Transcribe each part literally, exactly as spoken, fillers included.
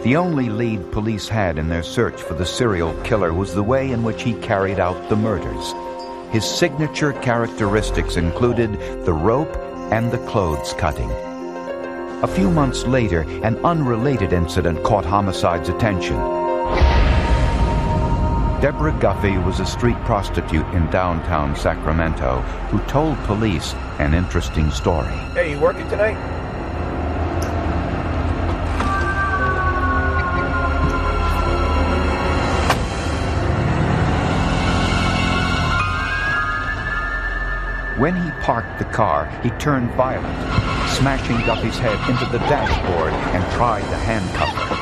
The only lead police had in their search for the serial killer was the way in which he carried out the murders. His signature characteristics included the rope and the clothes cutting. A few months later, an unrelated incident caught Homicide's attention. Deborah Guffey was a street prostitute in downtown Sacramento who told police an interesting story. Hey, you working tonight? When he parked the car, he turned violent, smashing Guffey's head into the dashboard and tried to handcuff her.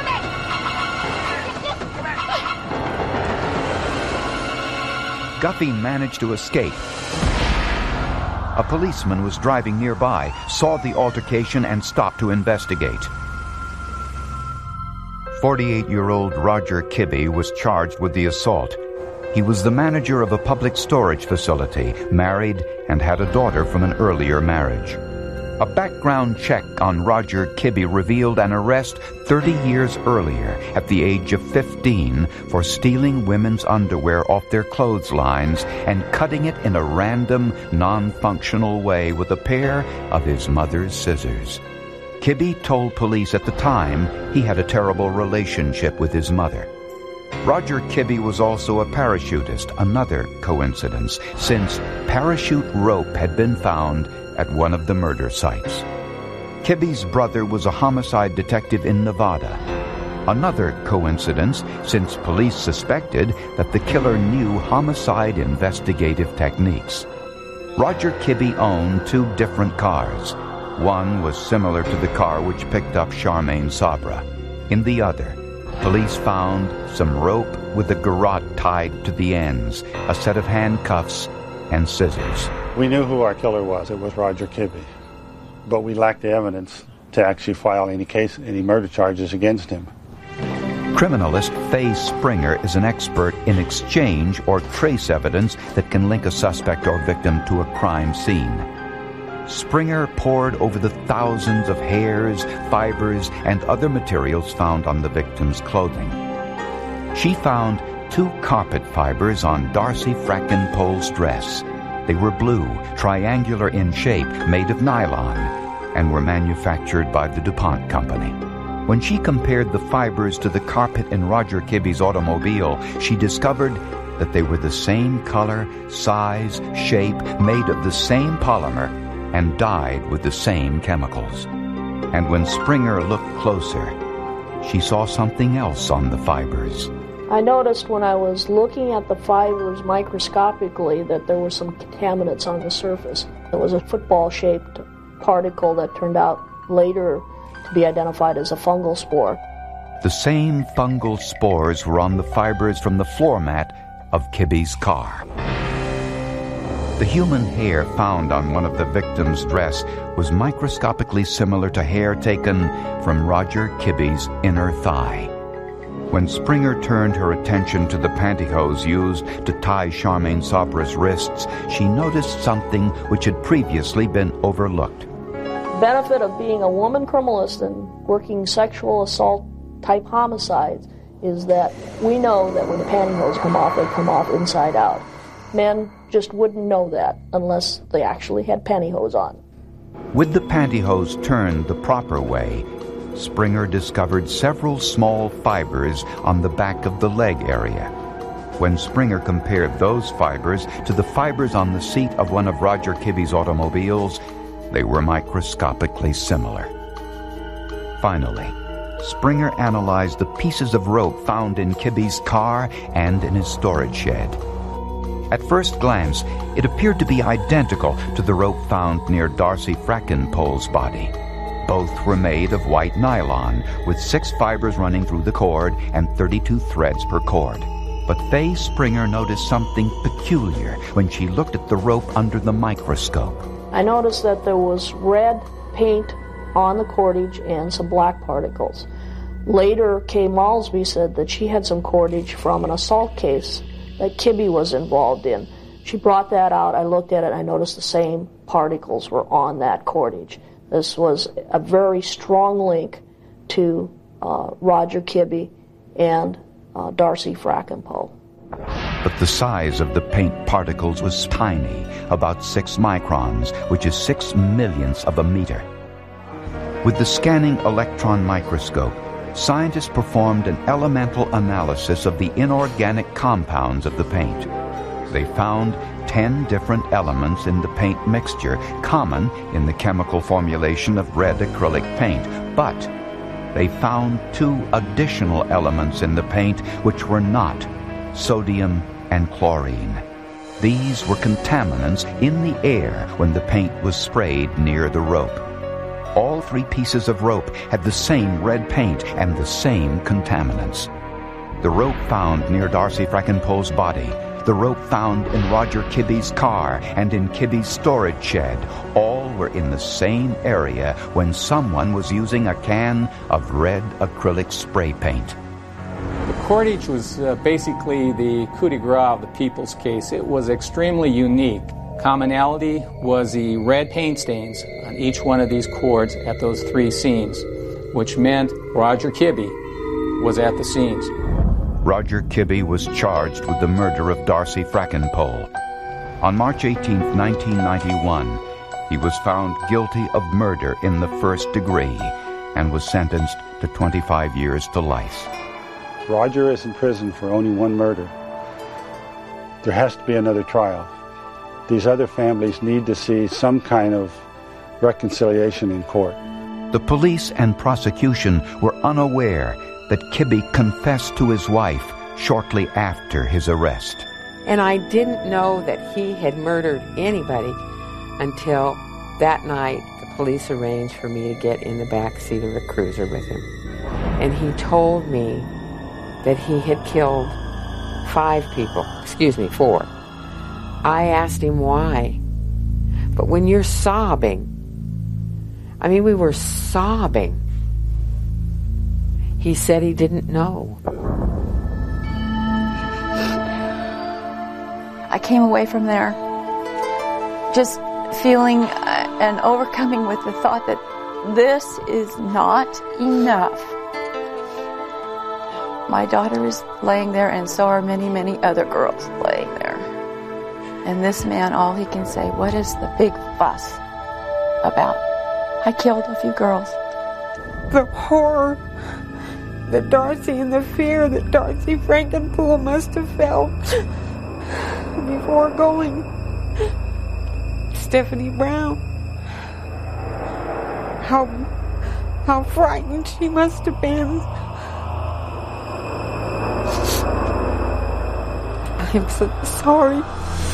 Guffey managed to escape. A policeman was driving nearby, saw the altercation, and stopped to investigate. forty-eight-year-old Roger Kibbe was charged with the assault. He was the manager of a public storage facility, married, and had a daughter from an earlier marriage. A background check on Roger Kibbe revealed an arrest thirty years earlier, at the age of fifteen, for stealing women's underwear off their clotheslines and cutting it in a random, non-functional way with a pair of his mother's scissors. Kibbe told police at the time he had a terrible relationship with his mother. Roger Kibbe was also a parachutist, another coincidence, since parachute rope had been found at one of the murder sites. Kibbe's brother was a homicide detective in Nevada. Another coincidence, since police suspected that the killer knew homicide investigative techniques. Roger Kibbe owned two different cars. One was similar to the car which picked up Charmaine Sabra. In the other, police found some rope with a garrote tied to the ends, a set of handcuffs, and scissors. We knew who our killer was. It was Roger Kibbe. But we lacked the evidence to actually file any case, any murder charges against him. Criminalist Faye Springer is an expert in exchange or trace evidence that can link a suspect or victim to a crime scene. Springer pored over the thousands of hairs, fibers, and other materials found on the victim's clothing. She found two carpet fibers on Darcy Frackenpole's dress. They were blue, triangular in shape, made of nylon, and were manufactured by the DuPont Company. When she compared the fibers to the carpet in Roger Kibbe's automobile, she discovered that they were the same color, size, shape, made of the same polymer, and dyed with the same chemicals. And when Springer looked closer, she saw something else on the fibers. I noticed when I was looking at the fibers microscopically that there were some contaminants on the surface. It was a football-shaped particle that turned out later to be identified as a fungal spore. The same fungal spores were on the fibers from the floor mat of Kibbe's car. The human hair found on one of the victim's dress was microscopically similar to hair taken from Roger Kibbe's inner thigh. When Springer turned her attention to the pantyhose used to tie Charmaine Sabra's wrists, she noticed something which had previously been overlooked. The benefit of being a woman criminalist and working sexual assault type homicides is that we know that when the pantyhose come off, they come off inside out. Men just wouldn't know that unless they actually had pantyhose on. With the pantyhose turned the proper way, Springer discovered several small fibers on the back of the leg area. When Springer compared those fibers to the fibers on the seat of one of Roger Kibbe's automobiles, they were microscopically similar. Finally, Springer analyzed the pieces of rope found in Kibbe's car and in his storage shed. At first glance, it appeared to be identical to the rope found near Darcy Frackenpole's body. Both were made of white nylon, with six fibers running through the cord and thirty-two threads per cord. But Faye Springer noticed something peculiar when she looked at the rope under the microscope. I noticed that there was red paint on the cordage and some black particles. Later, Kay Malsby said that she had some cordage from an assault case that Kibbe was involved in. She brought that out. I looked at it. I noticed the same particles were on that cordage. This was a very strong link to uh, Roger Kibbe and uh, Darcy Frackenpole. But the size of the paint particles was tiny, about six microns, which is six millionths of a meter. With the scanning electron microscope, scientists performed an elemental analysis of the inorganic compounds of the paint. They found ten different elements in the paint mixture, common in the chemical formulation of red acrylic paint, but they found two additional elements in the paint which were not: sodium and chlorine. These were contaminants in the air when the paint was sprayed near the rope. All three pieces of rope had the same red paint and the same contaminants. The rope found near Darcy Frackenpole's body, the rope found in Roger Kibbe's car and in Kibbe's storage shed, all were in the same area when someone was using a can of red acrylic spray paint. The cordage was uh, basically the coup de grace of the People's case. It was extremely unique. Commonality was the red paint stains on each one of these cords at those three scenes, which meant Roger Kibbe was at the scenes. Roger Kibbe was charged with the murder of Darcy Frackenpole. On March eighteenth, nineteen ninety-one, he was found guilty of murder in the first degree and was sentenced to twenty-five years to life. Roger is in prison for only one murder. There has to be another trial. These other families need to see some kind of reconciliation in court. The police and prosecution were unaware that Kibbe confessed to his wife shortly after his arrest. And I didn't know that he had murdered anybody until that night the police arranged for me to get in the back seat of a cruiser with him. And he told me that he had killed five people, excuse me, four. I asked him why. But when you're sobbing, I mean, we were sobbing. He said he didn't know. I came away from there just feeling uh, and overcoming with the thought that this is not enough. My daughter is laying there, and so are many, many other girls laying there. And this man, all he can say, what is the big fuss about? I killed a few girls. The horror that Darcy and the fear that Darcy Frackenpole must have felt before going. Stephanie Brown. How, how frightened she must have been. I'm so sorry.